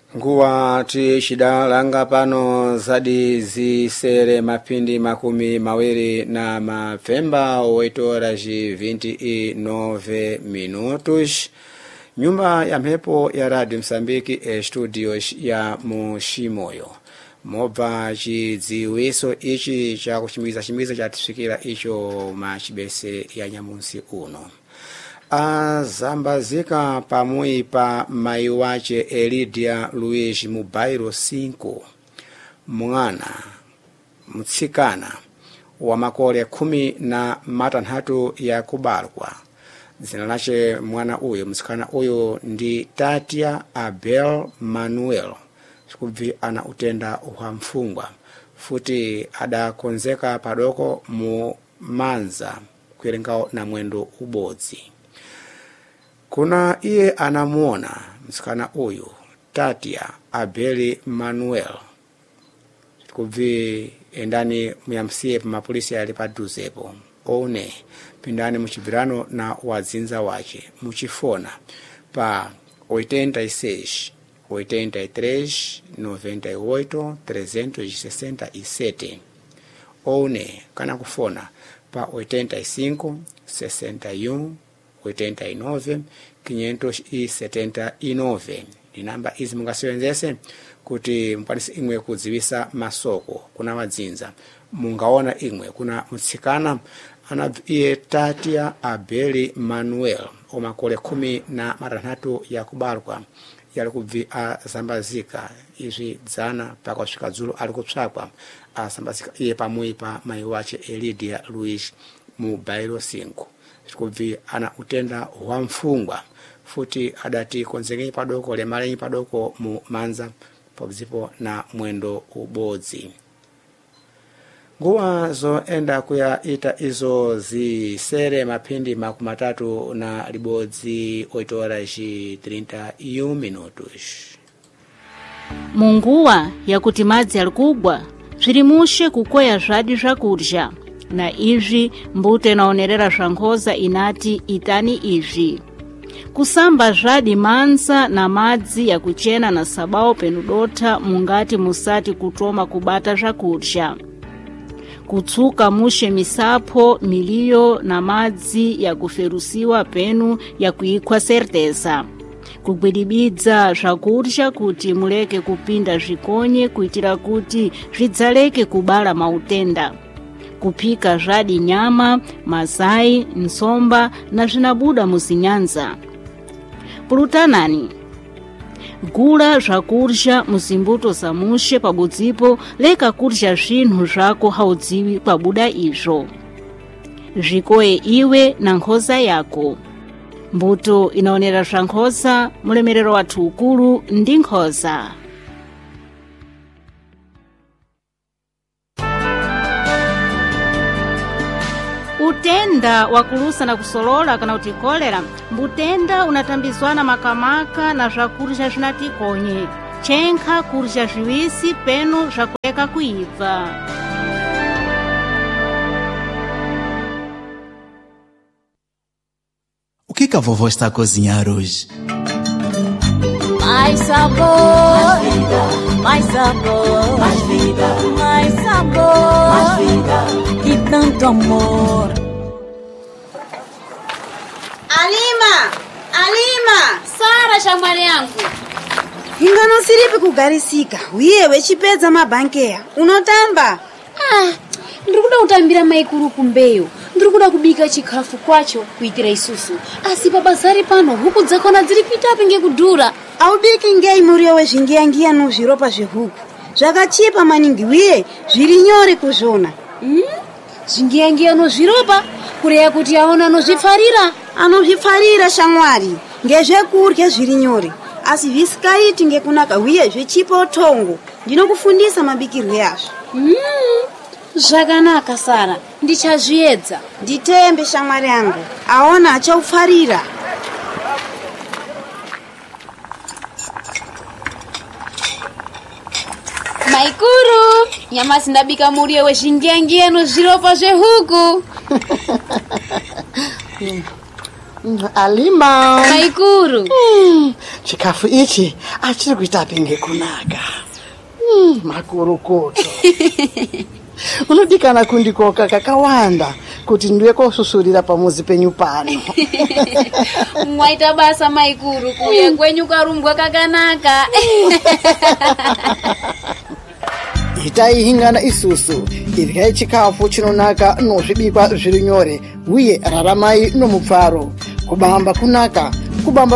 Nguwa tichidalanga pano zadi zisere mapindi makumi mawiri na mapfemba 8 horas e 29 minutos. Nyumba ya mhepo ya Radio Msambiki studios ya Mushimoyo. Mobva chidziwiso ichi cha kuchimiza chatifikira icho machibese ya nyamunsi uno. Azambazika pamui pa mai wache Elidia Luiz Mubairo 5 mwana mtsikana wa makole 13 ya kubalwa. Zina lache mwana uyo mtsikana uyo ndi Tatia Abel Manuel kubvi ana utenda uhamfungwa futi adakonzeka padoko mu manza kuerengao na mwendo ubodzi. Kuna iye anamuona msikana uyu Tatia Abeli Manuel kubvi endani muyamsiye pa mapolisi ali paduzepo one pindani muchibirano na wadzinza wache muchifona pa 86 83 98 367 one kana kufona pa 85 61 89 579. Ni namba izi mungasewenzese kuti mpalisi imwe kudziwisa masoko kuna wadzinza. Mungaona imwe kuna mtsikana iye Tatia Abeli Manuel omakole 13 ya kubalwa yali kubvi azambazika izi dzana paka kusvika dzulo ali kupsakwa azambazika iye pamui pa mai wache Elidia Luiz Mubairo 5 kubvi ana utenda wa mfungwa futi adati konzekeni padoko le malenyi padoko mu manza pabuzipo na mwendo ubodzi. Nguwa zoenda kuya ita izo zisere mapindi makumatatu na libodzi 8 horas e 31 minutos. Munguwa yakuti madzi alikugwa zvirimushe kukoya zvadi zvakudya na izvi mbute naonerera zvankhoza inati itani izvi kusamba zvadi mansa na madzi ya kuchena na sabao penudota mungati musati kutoma kubata zvakudya kutsuka mushe misapo miliyo na madzi ya kuferusiwa penu ya kuikwa serteza kugwidibidza zvakudya kuti muleke kupinda zvikonye kuitira kuti zvidzaleke kubala mautenda kupika zvadi nyama, mazai, nsomba na zvinabuda muzinyanza. Pulutanani gula zvakudya muzimbuto zamushe pabudzipo leka kudya zvinhu zvako haudziwi pabuda izvo. Zvikoye iwe na nkhosa yako. Mbuto inaonera zvankhosa mulemerero wathu ukulu ndi nkhosa. Utenda wakulusa na kusolola kana utikolera mbutenda unatambizwana makamaka na zvakudya zvinatikonye chenkha kudya zviwisi penu zvakuleka kuibva. O que a vovó está a cozinhar hoje? Mais sabor, mais vida, mais sabor, mais vida, mais sabor, mais vida e tanto amor. Alima! Sara shamwali yangu. Ingano siripi kugarisika. Uye wechipedza mabankeya. Unotamba? Ndikuda kutambira maikuru kumbeyo. Ndikuda kubika chikafu kwacho kuitira isusu. Asi babazari pano huku dzakona dziri kuita pinge kudhura. Aubiki ngei muriyo wezvingiyangiya nozviropa zvehuku. Zvakachipa maningi uye zviri nyore kuzvona. Zvingiyangiya nozviropa kureya kuti aona anozvifarira. Anozvifarira shamwari. Ngezvekurya zviri nyore. Asi visikaiti ngekunaka uye zvichipa utongo. Ndinokufundisa mabikirwe azvo. Zvakanaka Sara, ndichazviedza. Nditembe shamwari yangu. Aona achaufarira. Maikuru, nyama sindabika muriyo wezvingiyangiya nozviropa zvehuku. Alima. Maikuru. chikafu ichi achiri kuita pinge kunaka. Makurukuto. Unodikana kundikoka kakawanda kuti ndiwe kosusurira pamuzi penyu pano. Mwaita basa maikuru kuya kwenyu karumbwa kakanaka. Itaihingana isusu iryai chikafu chinonaka nozvibikwa zviri nyore uye raramai nomupfaro. Kubamba kunaka kubamba